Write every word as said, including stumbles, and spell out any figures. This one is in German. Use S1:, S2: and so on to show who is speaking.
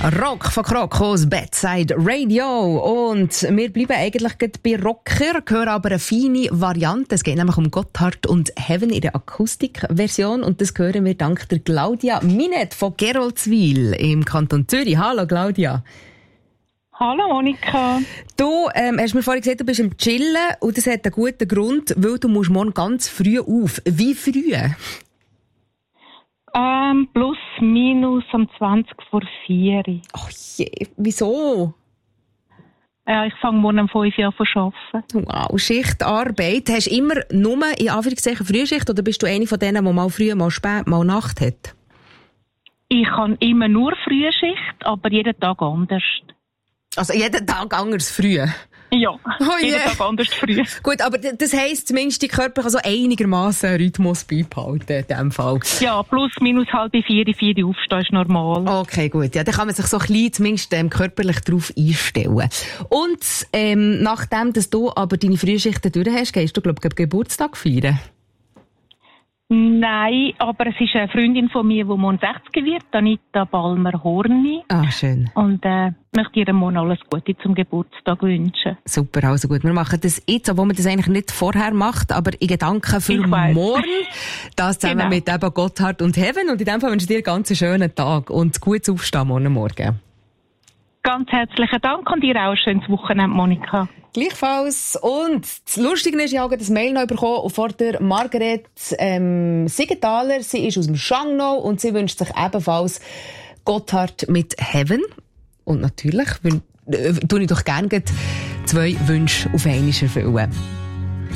S1: Rock von Krokos Bedside Radio. Und wir bleiben eigentlich bei Rocker, hören aber eine feine Variante. Es geht nämlich um Gotthard und Heaven in der Akustikversion. Und das hören wir dank der Claudia Minet von Geroldswil im Kanton Zürich. Hallo Claudia.
S2: Hallo Monika.
S1: Du ähm, hast mir vorhin gesagt, du bist im Chillen und das hat einen guten Grund, weil du musst morgen ganz früh auf. Wie früh?
S2: Ähm, plus, minus um zwanzig vor vier.
S1: Ach je, wieso?
S2: Ja, ich fange morgen um fünf Uhr an zu arbeiten.
S1: Wow, Schichtarbeit. Hast du immer nur in Anführungszeichen Frühschicht oder bist du eine von denen, die mal früh, mal spät, mal Nacht hat?
S2: Ich habe immer nur Frühschicht, aber jeden Tag anders.
S1: Also jeden Tag anders früh?
S2: Ja,
S1: oh
S2: jeden
S1: yeah.
S2: Tag anders früh.
S1: Gut, aber das heisst zumindest, die Körper kann so einigermaßen einen Rhythmus beibehalten in diesem Fall.
S2: Ja, plus, minus halb vier, vier aufstehen ist normal.
S1: Okay, gut. Ja, dann kann man sich so ein bisschen zumindest ähm, körperlich darauf einstellen. Und ähm, nachdem dass du aber deine Frühschichten durch hast, gehst du, glaube ich, Geburtstag feiern?
S2: Nein, aber es ist eine Freundin von mir, die morgen sechzig wird, Anita Balmer-Horni.
S1: Ah, schön.
S2: Und äh, möchte ihr morgen alles Gute zum Geburtstag wünschen.
S1: Super, also gut. Wir machen das jetzt, obwohl man das eigentlich nicht vorher macht, aber in Gedanken für morgen. Das zusammen genau. mit eben Gotthard und Heaven. Und in dem Fall wünsche ich dir einen ganz schönen Tag und gutes Aufstehen morgen Morgen.
S2: Ganz herzlichen Dank und dir auch ein schönes Wochenende, Monika.
S1: Gleichfalls. Und das Lustige ist, ich habe das Mail noch bekommen von der Margaret ähm, Siegenthaler. Sie ist aus dem Schangnau und sie wünscht sich ebenfalls Gotthard mit Heaven. Und natürlich äh, tue ich doch gerne zwei Wünsche auf einmal erfüllen.